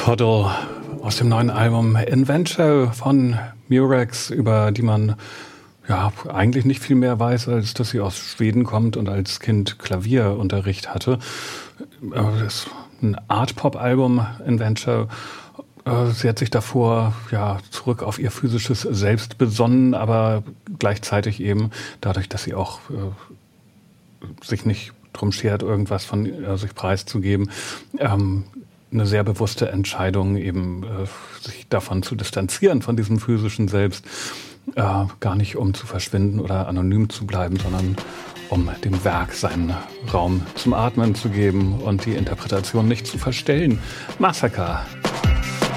Puddle aus dem neuen Album Invention von Murex, über die man eigentlich nicht viel mehr weiß, als dass sie aus Schweden kommt und als Kind Klavierunterricht hatte. Das ist ein Art-Pop-Album, Invention. Sie hat sich davor zurück auf ihr physisches Selbst besonnen, aber gleichzeitig eben dadurch, dass sie auch sich nicht drum schert, irgendwas von sich preiszugeben, eine sehr bewusste Entscheidung, eben sich davon zu distanzieren, von diesem physischen Selbst, gar nicht um zu verschwinden oder anonym zu bleiben, sondern um dem Werk seinen Raum zum Atmen zu geben und die Interpretation nicht zu verstellen. Massacre.